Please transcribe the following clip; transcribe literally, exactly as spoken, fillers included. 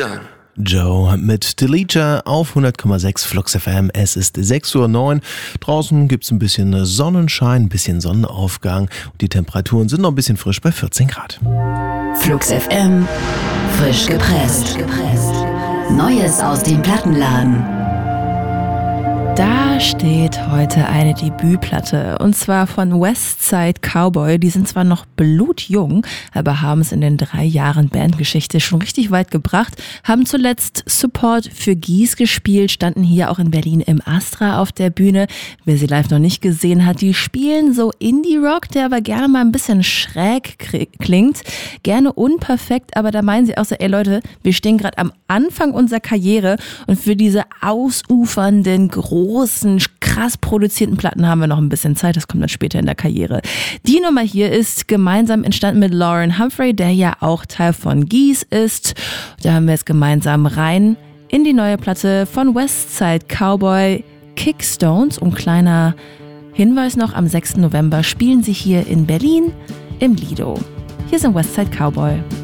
Deleter. Joe mit Deleter auf hundert Komma sechs Flux F M. Es ist sechs Uhr neun. Draußen gibt es ein bisschen Sonnenschein, ein bisschen Sonnenaufgang. Und die Temperaturen sind noch ein bisschen frisch bei vierzehn Grad. Flux F M, frisch gepresst. Neues aus dem Plattenladen. Da steht heute eine Debütplatte, und zwar von Westside Cowboy. Die sind zwar noch blutjung, aber haben es in den drei Jahren Bandgeschichte schon richtig weit gebracht, haben zuletzt Support für Gies gespielt, standen hier auch in Berlin im Astra auf der Bühne. Wer sie live noch nicht gesehen hat, die spielen so Indie-Rock, der aber gerne mal ein bisschen schräg klingt, gerne unperfekt, aber da meinen sie auch so, ey Leute, wir stehen gerade am Anfang unserer Karriere und für diese ausufernden, großen, krass produzierten Platten haben wir noch ein bisschen Zeit, das kommt dann später in der Karriere. Die Nummer hier ist gemeinsam entstanden mit Lauren Humphrey, der ja auch Teil von Gies ist. Da haben wir es gemeinsam rein in die neue Platte von Westside Cowboy, Kickstones. Und kleiner Hinweis noch, am sechsten November spielen sie hier in Berlin im Lido. Hier sind Westside Cowboy.